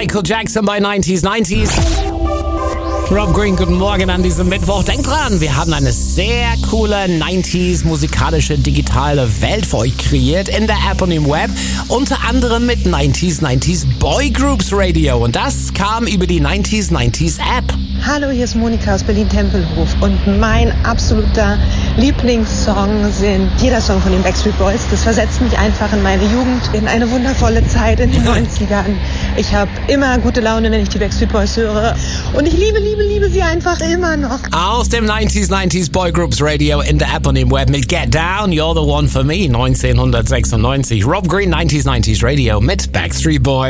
Michael Jackson bei 90s. Rob Green, guten Morgen an diesem Mittwoch. Denkt dran, wir haben eine sehr coole 90s musikalische digitale Welt für euch kreiert in der App und im Web. Unter anderem mit 90s Boy Groups Radio. Und das kam über die 90s App. Hallo, hier ist Monika aus Berlin-Tempelhof und mein absoluter Lieblingssong sind jeder Song von den Backstreet Boys. Das versetzt mich einfach in meine Jugend, in eine wundervolle Zeit in den 90ern. Ich habe immer gute Laune, wenn ich die Backstreet Boys höre und ich liebe sie einfach immer noch. Aus dem 90s Boy Groups Radio in der App und im Web mit Get Down, You're the One for Me, 1996. Rob Green, 90s Radio mit Backstreet Boys.